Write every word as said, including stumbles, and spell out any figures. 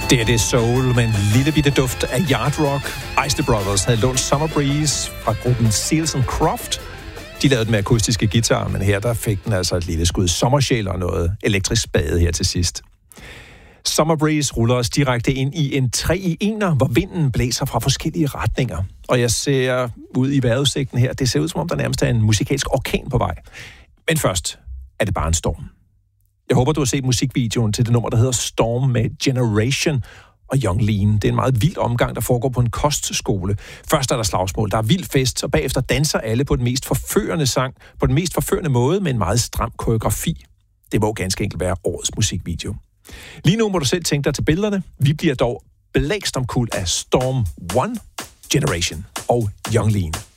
Det er det soul med en lille bitte duft af yard rock. Isley Brothers havde lånt Summer Breeze fra gruppen Seals and Croft. De lavede den med akustiske guitar, men her der fik den altså et lille skud sommersjæl og noget elektrisk spade her til sidst. Summer Breeze ruller os direkte ind i en tre i ener, hvor vinden blæser fra forskellige retninger. Og jeg ser ud i vejrudsigten her, det ser ud som om der nærmest er en musikalsk orkan på vej. Men først er det bare en storm. Jeg håber, du har set musikvideoen til det nummer, der hedder Storm med Generation og Young Lean. Det er en meget vild omgang, der foregår på en kostskole. Først er der slagsmål, der er vild fest, og bagefter danser alle på den mest forførende sang, på den mest forførende måde med en meget stram koreografi. Det må ganske enkelt være årets musikvideo. Lige nu må du selv tænke dig til billederne. Vi bliver dog blæst omkuld af Storm One, Generation og Young Lean.